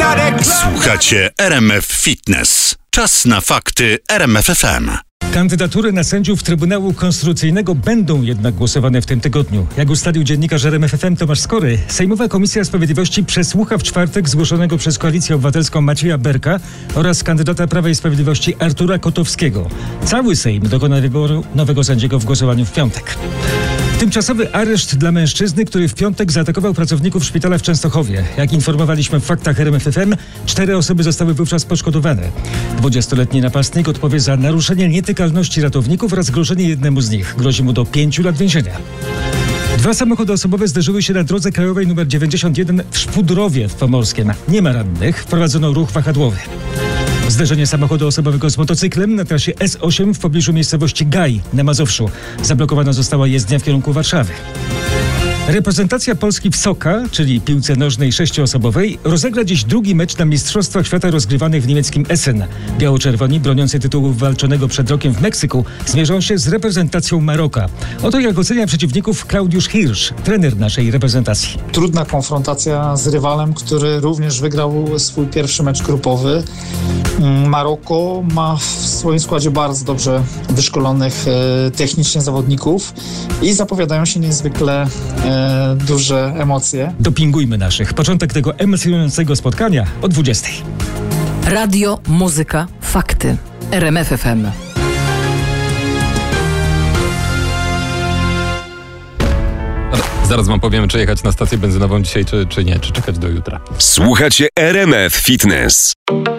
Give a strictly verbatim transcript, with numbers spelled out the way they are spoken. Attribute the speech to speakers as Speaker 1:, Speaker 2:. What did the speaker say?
Speaker 1: Słuchacie R M F Fitness. Czas na fakty R M F F M.
Speaker 2: Kandydatury na sędziów Trybunału Konstytucyjnego będą jednak głosowane w tym tygodniu. Jak ustalił dziennikarz R M F F M Tomasz Skory, Sejmowa Komisja Sprawiedliwości przesłucha w czwartek zgłoszonego przez Koalicję Obywatelską Macieja Berka oraz kandydata Prawa i Sprawiedliwości Artura Kotowskiego. Cały Sejm dokona wyboru nowego sędziego w głosowaniu w piątek. Tymczasowy areszt dla mężczyzny, który w piątek zaatakował pracowników szpitala w Częstochowie. Jak informowaliśmy w faktach R M F F M, cztery osoby zostały wówczas poszkodowane. dwudziestoletni napastnik odpowie za naruszenie nietykalności ratowników oraz grożenie jednemu z nich. Grozi mu do pięciu lat więzienia. Dwa samochody osobowe zderzyły się na drodze krajowej nr dziewięćdziesiąt jeden w Szpudrowie w Pomorskiem. Nie ma rannych, wprowadzono ruch wahadłowy. Zderzenie samochodu osobowego z motocyklem na trasie S osiem w pobliżu miejscowości Gaj na Mazowszu. Zablokowana została jezdnia w kierunku Warszawy. Reprezentacja Polski w Soka, czyli piłce nożnej sześcioosobowej, rozegra dziś drugi mecz na Mistrzostwach Świata rozgrywanych w niemieckim Essen. Biało-czerwoni, broniący tytułu walczonego przed rokiem w Meksyku, zmierzą się z reprezentacją Maroka. Oto jak ocenia przeciwników Klaudiusz Hirsch, trener naszej reprezentacji.
Speaker 3: Trudna konfrontacja z rywalem, który również wygrał swój pierwszy mecz grupowy. Maroko ma w swoim składzie bardzo dobrze wyszkolonych e, technicznie zawodników i zapowiadają się niezwykle e, duże emocje.
Speaker 2: Dopingujmy naszych. Początek tego emocjonującego spotkania o dwudziestej.
Speaker 4: Radio, muzyka, fakty. R M F F M.
Speaker 5: Zaraz wam powiem, czy jechać na stację benzynową dzisiaj, czy, czy nie, czy czekać do jutra.
Speaker 6: Słuchacie R M F Fitness.